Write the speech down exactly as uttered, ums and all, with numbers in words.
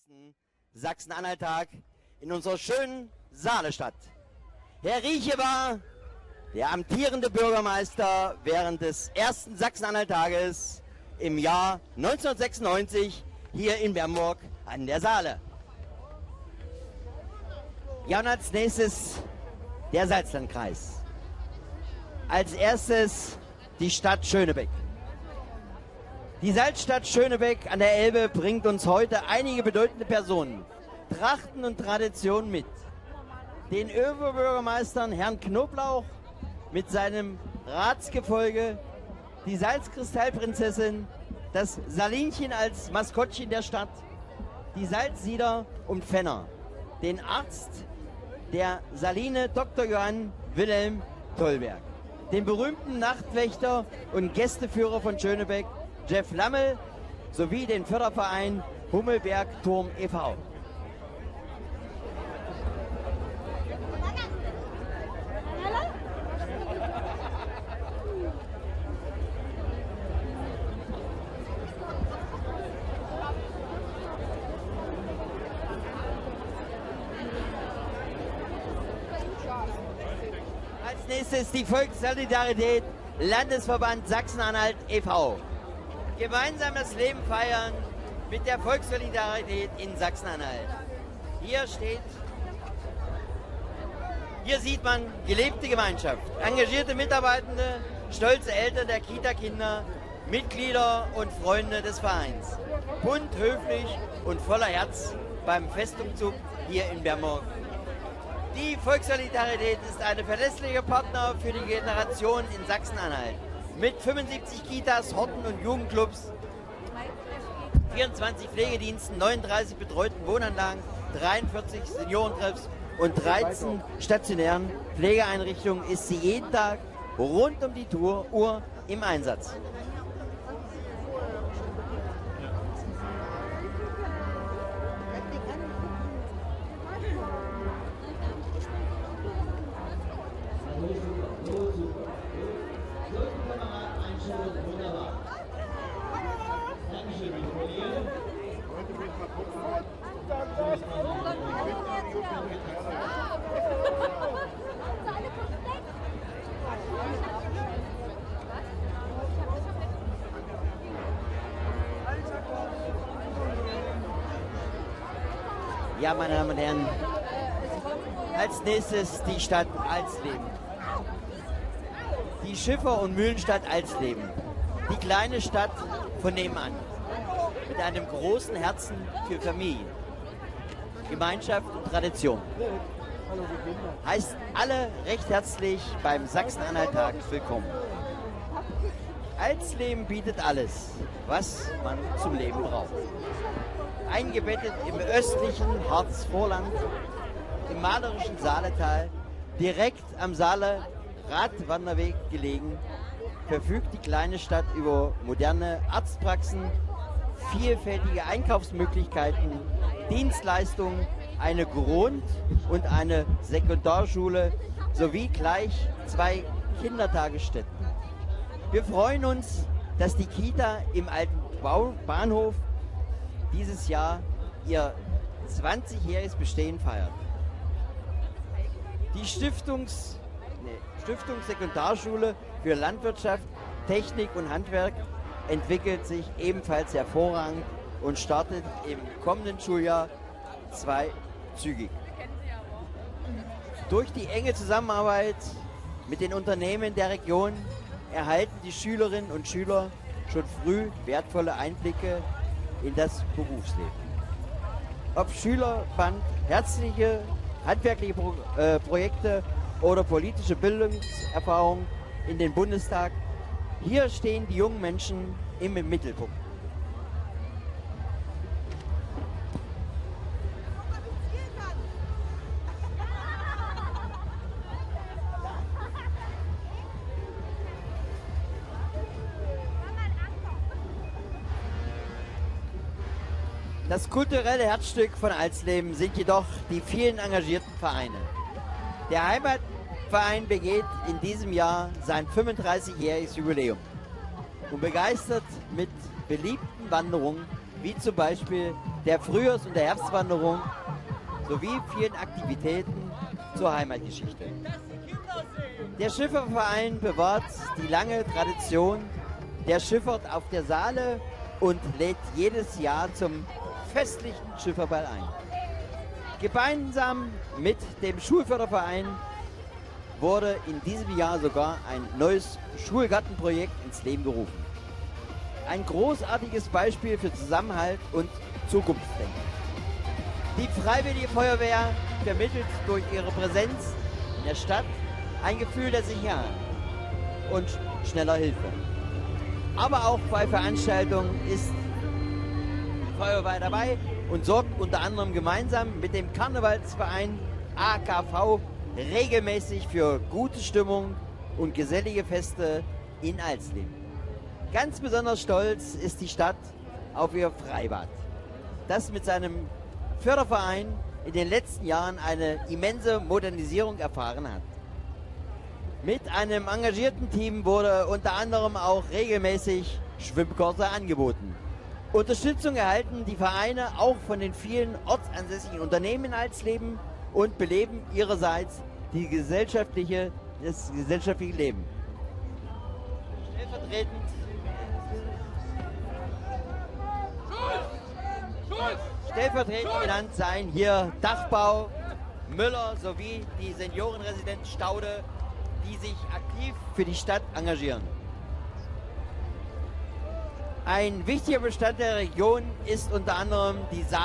fünfundsiebzigsten Sachsen-Anhalt-Tag in unserer schönen Saalestadt. Herr Rieche war der amtierende Bürgermeister während des ersten Sachsen-Anhalt-Tages im Jahr neunzehnhundertsechsundneunzig hier in Bernburg an der Saale. Ja, und als nächstes der Salzlandkreis. Als erstes die Stadt Schönebeck. Die Salzstadt Schönebeck an der Elbe bringt uns heute einige bedeutende Personen, Trachten und Traditionen mit. Den Oberbürgermeistern Herrn Knoblauch mit seinem Ratsgefolge, die Salzkristallprinzessin, das Salinchen als Maskottchen der Stadt, die Salzsieder und Fenner, den Arzt der Saline Doktor Johann Wilhelm Tollberg, den berühmten Nachtwächter und Gästeführer von Schönebeck, Jeff Lammel, sowie den Förderverein Hummelberg Turm e V Als nächstes die Volkssolidarität Landesverband Sachsen-Anhalt e V Gemeinsam das Leben feiern mit der Volkssolidarität in Sachsen-Anhalt. Hier steht, hier sieht man gelebte Gemeinschaft, engagierte Mitarbeitende, stolze Eltern der Kita-Kinder, Mitglieder und Freunde des Vereins. Bunt, höflich und voller Herz beim Festumzug hier in Bernburg. Die Volkssolidarität ist ein verlässlicher Partner für die Generation in Sachsen-Anhalt. Mit fünfundsiebzig Kitas, Horten und Jugendclubs, vierundzwanzig Pflegediensten, neununddreißig betreuten Wohnanlagen, dreiundvierzig Seniorentreffs und dreizehn stationären Pflegeeinrichtungen ist sie jeden Tag rund um die Uhr im Einsatz. Ja, meine Damen und Herren, als nächstes die Stadt Alsleben. Die Schiffer- und Mühlenstadt Alsleben. Die kleine Stadt von nebenan. Mit einem großen Herzen für Familien, Gemeinschaft und Tradition. Heißt alle recht herzlich beim Sachsen-Anhalt-Tag willkommen. Alsleben bietet alles, was man zum Leben braucht. Eingebettet im östlichen Harzvorland, im malerischen Saaletal, direkt am Saale Radwanderweg gelegen, verfügt die kleine Stadt über moderne Arztpraxen, vielfältige Einkaufsmöglichkeiten, Dienstleistungen, eine Grund- und eine Sekundarschule sowie gleich zwei Kindertagesstätten. Wir freuen uns, dass die Kita im alten Bahnhof dieses Jahr ihr zwanzigjähriges Bestehen feiert. Die Stiftungs, nee, Stiftungssekundarschule für Landwirtschaft, Technik und Handwerk entwickelt sich ebenfalls hervorragend und startet im kommenden Schuljahr zweizügig. Durch die enge Zusammenarbeit mit den Unternehmen der Region erhalten die Schülerinnen und Schüler schon früh wertvolle Einblicke in das Berufsleben. Ob Schülerband, herzliche handwerkliche Pro äh, Projekte oder politische Bildungserfahrung in den Bundestag, hier stehen die jungen Menschen im Mittelpunkt. Das kulturelle Herzstück von Alsleben sind jedoch die vielen engagierten Vereine. Der Heimatverein begeht in diesem Jahr sein fünfunddreißigjähriges Jubiläum und begeistert mit beliebten Wanderungen, wie zum Beispiel der Frühjahrs- und der Herbstwanderung sowie vielen Aktivitäten zur Heimatgeschichte. Der Schifferverein bewahrt die lange Tradition der Schifffahrt auf der Saale und lädt jedes Jahr zum festlichen Schifferball ein. Gemeinsam mit dem Schulförderverein wurde in diesem Jahr sogar ein neues Schulgartenprojekt ins Leben gerufen. Ein großartiges Beispiel für Zusammenhalt und Zukunftsdenken. Die Freiwillige Feuerwehr vermittelt durch ihre Präsenz in der Stadt ein Gefühl der Sicherheit und schneller Hilfe. Aber auch bei Veranstaltungen ist die Feuerwehr dabei und sorgt unter anderem gemeinsam mit dem Karnevalsverein A K V regelmäßig für gute Stimmung und gesellige Feste in Alsleben. Ganz besonders stolz ist die Stadt auf ihr Freibad, das mit seinem Förderverein in den letzten Jahren eine immense Modernisierung erfahren hat. Mit einem engagierten Team wurde unter anderem auch regelmäßig Schwimmkurse angeboten. Unterstützung erhalten die Vereine auch von den vielen ortsansässigen Unternehmen in Alsleben und beleben ihrerseits die gesellschaftliche, das gesellschaftliche Leben. Stellvertretend Stellvertretend genannt seien hier Dachbau, Müller sowie die Seniorenresidenz Staude, die sich aktiv für die Stadt engagieren. Ein wichtiger Bestandteil der Region ist unter anderem die Saale.